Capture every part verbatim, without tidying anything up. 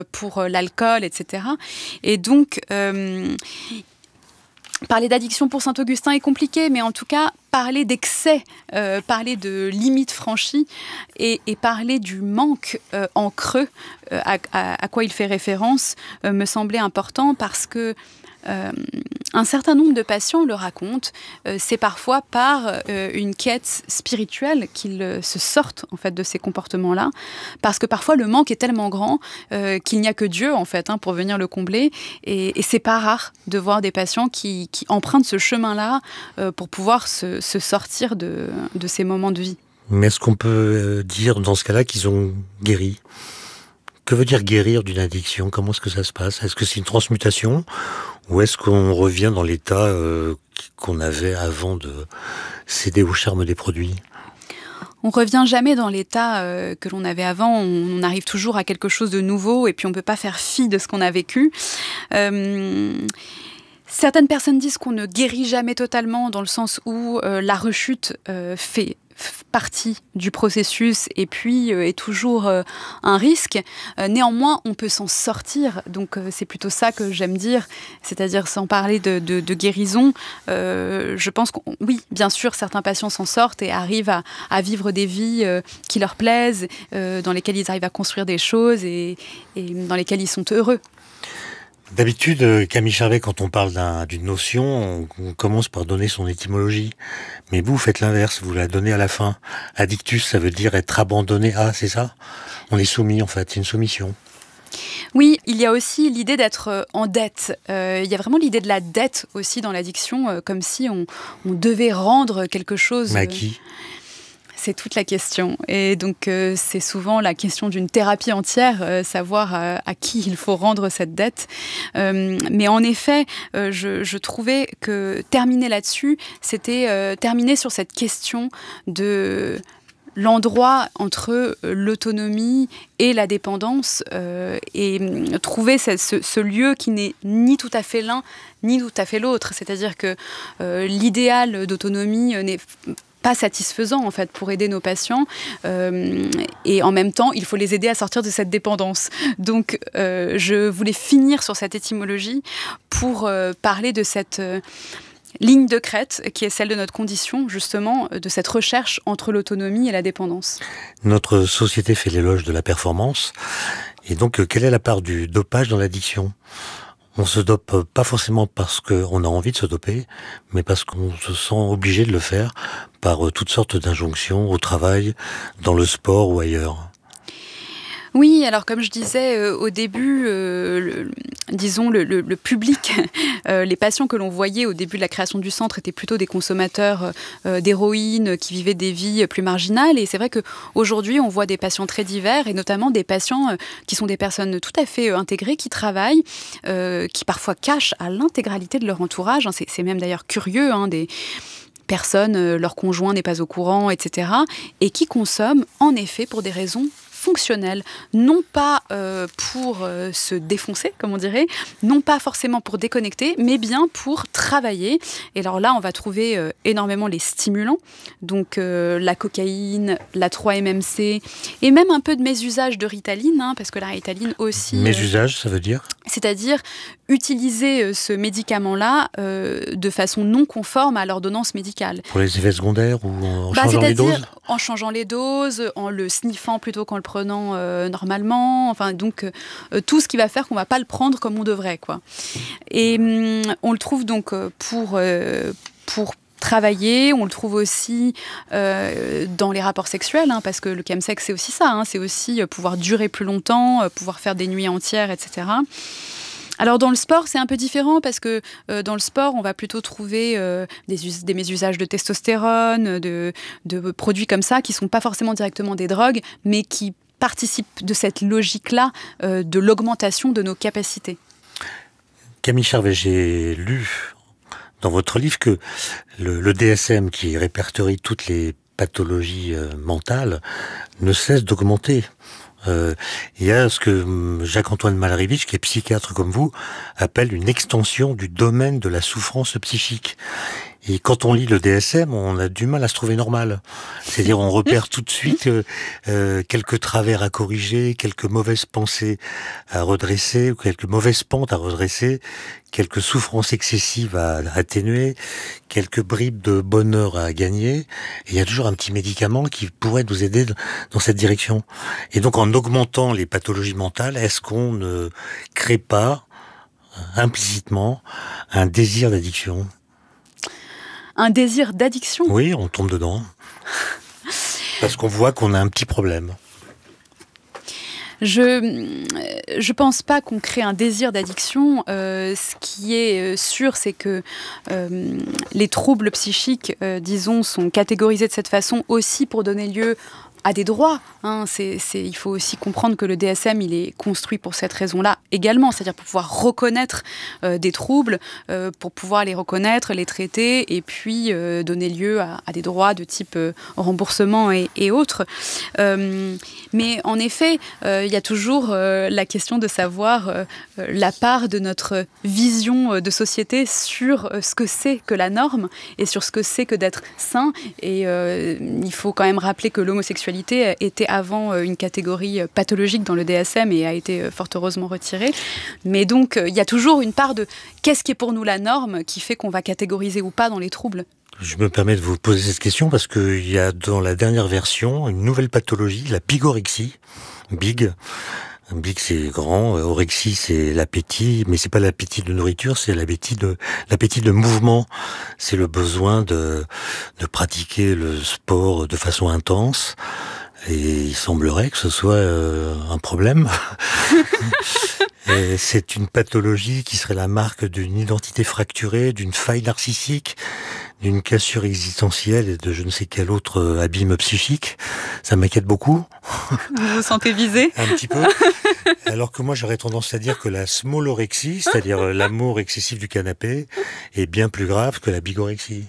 pour euh, l'alcool, et cetera. Et donc, euh, parler d'addiction pour Saint-Augustin est compliqué, mais en tout cas, parler d'excès, euh, parler de limites franchies et, et parler du manque euh, en creux euh, à, à, à quoi il fait référence euh, me semblait important parce que Euh, un certain nombre de patients le racontent, euh, c'est parfois par euh, une quête spirituelle qu'ils euh, se sortent en fait de ces comportements-là, parce que parfois le manque est tellement grand euh, qu'il n'y a que Dieu en fait hein, pour venir le combler, et, et c'est pas rare de voir des patients qui, qui empruntent ce chemin-là euh, pour pouvoir se, se sortir de, de ces moments de vie. Mais est-ce qu'on peut dire dans ce cas-là qu'ils ont guéri ? Que veut dire guérir d'une addiction ? Comment est-ce que ça se passe ? Est-ce que c'est une transmutation ? Ou est-ce qu'on revient dans l'état euh, qu'on avait avant de céder au charme des produits ? On ne revient jamais dans l'état euh, que l'on avait avant, on, on arrive toujours à quelque chose de nouveau et puis on ne peut pas faire fi de ce qu'on a vécu. Euh, certaines personnes disent qu'on ne guérit jamais totalement dans le sens où euh, la rechute euh, fait partie du processus et puis euh, est toujours euh, un risque. Euh, néanmoins, on peut s'en sortir. Donc, euh, c'est plutôt ça que j'aime dire. C'est-à-dire, sans parler de, de, de guérison, euh, je pense que oui, bien sûr, certains patients s'en sortent et arrivent à, à vivre des vies euh, qui leur plaisent, euh, dans lesquelles ils arrivent à construire des choses et, et dans lesquelles ils sont heureux. D'habitude, Camille Charvet, quand on parle d'un, d'une notion, on, on commence par donner son étymologie. Mais vous, vous faites l'inverse, vous la donnez à la fin. Addictus, ça veut dire être abandonné à, c'est ça ? On est soumis, en fait, c'est une soumission. Oui, il y a aussi l'idée d'être en dette. Euh, il y a vraiment l'idée de la dette aussi dans l'addiction, euh, comme si on, on devait rendre quelque chose. Mais à qui ? C'est toute la question. Et donc, euh, c'est souvent la question d'une thérapie entière, euh, savoir euh, à qui il faut rendre cette dette. Euh, mais en effet, euh, je, je trouvais que terminer là-dessus, c'était euh, terminer sur cette question de l'endroit entre l'autonomie et la dépendance euh, et trouver ce, ce, ce lieu qui n'est ni tout à fait l'un, ni tout à fait l'autre. C'est-à-dire que euh, l'idéal d'autonomie n'est pas satisfaisant en fait pour aider nos patients euh, et en même temps il faut les aider à sortir de cette dépendance. Donc euh, je voulais finir sur cette étymologie pour euh, parler de cette euh, ligne de crête qui est celle de notre condition, justement de cette recherche entre l'autonomie et la dépendance. Notre société fait l'éloge de la performance et donc quelle est la part du dopage dans l'addiction ? On se dope pas forcément parce qu'on a envie de se doper, mais parce qu'on se sent obligé de le faire par toutes sortes d'injonctions au travail, dans le sport ou ailleurs. Oui, alors comme je disais euh, au début, euh, le, disons le, le, le public, euh, les patients que l'on voyait au début de la création du centre étaient plutôt des consommateurs euh, d'héroïne qui vivaient des vies plus marginales. Et c'est vrai qu'aujourd'hui, on voit des patients très divers et notamment des patients euh, qui sont des personnes tout à fait euh, intégrées, qui travaillent, euh, qui parfois cachent à l'intégralité de leur entourage. Hein, c'est, c'est même d'ailleurs curieux, hein, des personnes, euh, leur conjoint n'est pas au courant, et cetera. Et qui consomment en effet pour des raisons fonctionnel, non pas euh, pour euh, se défoncer, comme on dirait, non pas forcément pour déconnecter, mais bien pour travailler. Et alors là, on va trouver euh, énormément les stimulants, donc euh, la cocaïne, la trois M M C, et même un peu de mésusage de Ritaline, hein, parce que la Ritaline aussi... Mésusage, euh, ça veut dire ? C'est-à-dire utiliser euh, ce médicament-là euh, de façon non conforme à l'ordonnance médicale. Pour les effets secondaires ou en bah, changeant les doses ? En changeant les doses, en le sniffant plutôt qu'en le prenant euh, normalement, enfin donc euh, tout ce qui va faire qu'on va pas le prendre comme on devrait, quoi. Et hum, on le trouve donc pour euh, pour travailler, on le trouve aussi euh, dans les rapports sexuels, hein, parce que le chemsex c'est aussi ça, hein, c'est aussi pouvoir durer plus longtemps, pouvoir faire des nuits entières, et cetera. Alors dans le sport, c'est un peu différent parce que euh, dans le sport, on va plutôt trouver euh, des, us- des mésusages de testostérone, de, de produits comme ça qui ne sont pas forcément directement des drogues, mais qui participent de cette logique-là euh, de l'augmentation de nos capacités. Camille Charvet, j'ai lu dans votre livre que le, le D S M, qui répertorie toutes les pathologies euh, mentales, ne cesse d'augmenter. Euh, il y a ce que Jacques-Antoine Malrevitch, qui est psychiatre comme vous, appelle une extension du domaine de la souffrance psychique. Et quand on lit le D S M, on a du mal à se trouver normal. C'est-à-dire, on repère tout de suite euh, euh, quelques travers à corriger, quelques mauvaises pensées à redresser, ou quelques mauvaises pentes à redresser, quelques souffrances excessives à atténuer, quelques bribes de bonheur à gagner. Et il y a toujours un petit médicament qui pourrait nous aider dans cette direction. Et donc, en augmentant les pathologies mentales, est-ce qu'on ne crée pas implicitement un désir d'addiction ? Un désir d'addiction ? Oui, on tombe dedans. Parce qu'on voit qu'on a un petit problème. Je je pense pas qu'on crée un désir d'addiction. Euh, ce qui est sûr, c'est que euh, les troubles psychiques, euh, disons, sont catégorisés de cette façon aussi pour donner lieu à des droits. Hein. C'est, c'est, il faut aussi comprendre que le D S M, il est construit pour cette raison-là également, c'est-à-dire pour pouvoir reconnaître euh, des troubles, euh, pour pouvoir les reconnaître, les traiter, et puis euh, donner lieu à, à des droits de type euh, remboursement et, et autres. Euh, mais en effet, euh, il y a toujours euh, la question de savoir euh, la part de notre vision de société sur ce que c'est que la norme et sur ce que c'est que d'être sain. Et euh, il faut quand même rappeler que l'homosexualité était avant une catégorie pathologique dans le D S M et a été fort heureusement retirée. Mais donc, il y a toujours une part de qu'est-ce qui est pour nous la norme qui fait qu'on va catégoriser ou pas dans les troubles. Je me permets de vous poser cette question parce qu'il y a dans la dernière version une nouvelle pathologie, la bigorexie. Big. Big, c'est grand. Orexie, c'est l'appétit. Mais c'est pas l'appétit de nourriture, c'est l'appétit de, l'appétit de mouvement. C'est le besoin de, de pratiquer le sport de façon intense. Et il semblerait que ce soit euh, un problème. Et c'est une pathologie qui serait la marque d'une identité fracturée, d'une faille narcissique, d'une cassure existentielle et de je ne sais quel autre abîme psychique. Ça m'inquiète beaucoup. Vous vous sentez visé ? Un petit peu. Alors que moi, j'aurais tendance à dire que la smallorexie, c'est-à-dire l'amour excessif du canapé, est bien plus grave que la bigorexie.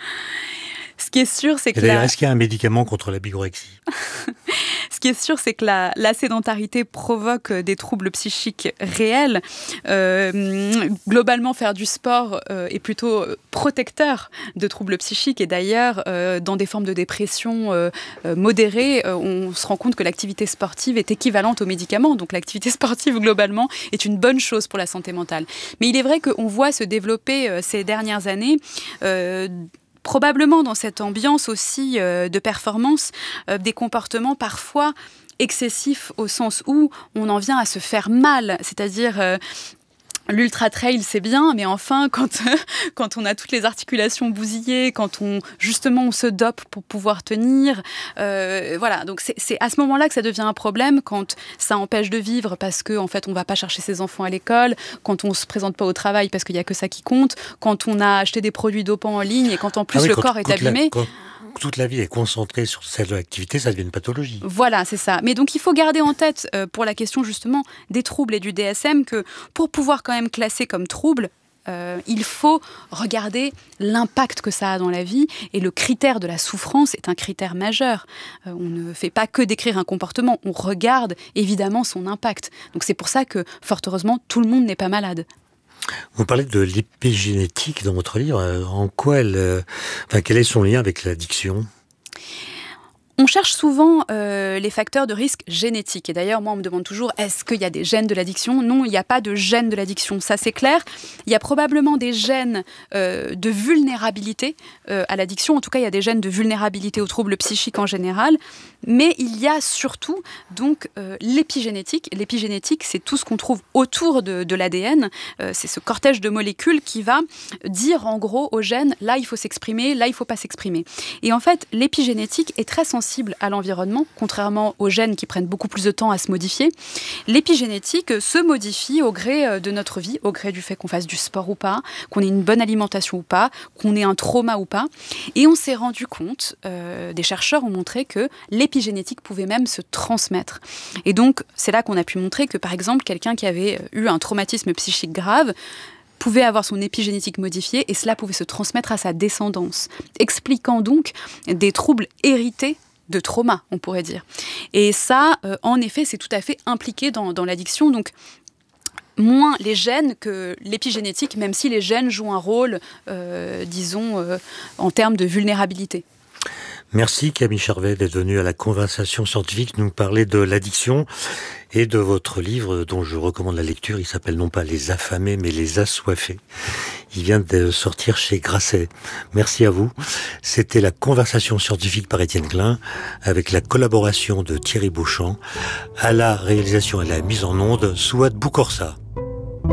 Ce qui est sûr, c'est que... Et d'ailleurs, la... est-ce qu'il y a un médicament contre la bigorexie ? Ce qui est sûr, c'est que la, la sédentarité provoque des troubles psychiques réels. Euh, globalement, faire du sport euh, est plutôt protecteur de troubles psychiques. Et d'ailleurs, euh, dans des formes de dépression euh, euh, modérées, euh, on se rend compte que l'activité sportive est équivalente aux médicaments. Donc l'activité sportive, globalement, est une bonne chose pour la santé mentale. Mais il est vrai qu'on voit se développer euh, ces dernières années... Euh, probablement dans cette ambiance aussi euh, de performance, euh, des comportements parfois excessifs au sens où on en vient à se faire mal, c'est-à-dire... Euh, L'ultra trail, c'est bien, mais enfin, quand, quand on a toutes les articulations bousillées, quand on justement on se dope pour pouvoir tenir, euh, voilà. Donc c'est, c'est à ce moment-là que ça devient un problème, quand ça empêche de vivre parce que en fait on va pas chercher ses enfants à l'école, quand on se présente pas au travail parce qu'il y a que ça qui compte, quand on a acheté des produits dopants en ligne et quand en plus ah oui, le quand, corps est abîmé. La, quand... Toute la vie est concentrée sur cette activité, ça devient une pathologie. Voilà, c'est ça. Mais donc, il faut garder en tête, euh, pour la question justement des troubles et du D S M, que pour pouvoir quand même classer comme trouble, euh, il faut regarder l'impact que ça a dans la vie. Et le critère de la souffrance est un critère majeur. Euh, on ne fait pas que décrire un comportement, on regarde évidemment son impact. Donc, c'est pour ça que, fort heureusement, tout le monde n'est pas malade. Vous parlez de l'épigénétique dans votre livre. En quoi elle, euh, enfin, quel est son lien avec l'addiction ? On cherche souvent euh, les facteurs de risque génétiques. Et d'ailleurs, moi, on me demande toujours, est-ce qu'il y a des gènes de l'addiction ? Non, il n'y a pas de gènes de l'addiction. Ça, c'est clair. Il y a probablement des gènes euh, de vulnérabilité euh, à l'addiction. En tout cas, il y a des gènes de vulnérabilité aux troubles psychiques en général. Mais il y a surtout donc euh, l'épigénétique. L'épigénétique, c'est tout ce qu'on trouve autour de, de l'A D N. Euh, c'est ce cortège de molécules qui va dire, en gros, aux gènes, là, il faut s'exprimer, là, il ne faut pas s'exprimer. Et en fait, l'épigénétique est très sensible à l'environnement, contrairement aux gènes qui prennent beaucoup plus de temps à se modifier. L'épigénétique se modifie au gré de notre vie, au gré du fait qu'on fasse du sport ou pas, qu'on ait une bonne alimentation ou pas, qu'on ait un trauma ou pas. Et on s'est rendu compte, euh, des chercheurs ont montré que l'épigénétique pouvait même se transmettre. Et donc, c'est là qu'on a pu montrer que, par exemple, quelqu'un qui avait eu un traumatisme psychique grave pouvait avoir son épigénétique modifiée et cela pouvait se transmettre à sa descendance, expliquant donc des troubles hérités de trauma, on pourrait dire. Et ça, euh, en effet, c'est tout à fait impliqué dans, dans l'addiction. Donc, moins les gènes que l'épigénétique, même si les gènes jouent un rôle, euh, disons, euh, en termes de vulnérabilité. Merci Camille Charvet d'être venue à la Conversation scientifique nous parler de l'addiction et de votre livre dont je recommande la lecture. Il s'appelle non pas Les affamés mais Les assoiffés. Il vient de sortir chez Grasset. Merci à vous. C'était la Conversation scientifique par Étienne Klein avec la collaboration de Thierry Beauchamp à la réalisation et à la mise en onde Souad Boukorsa.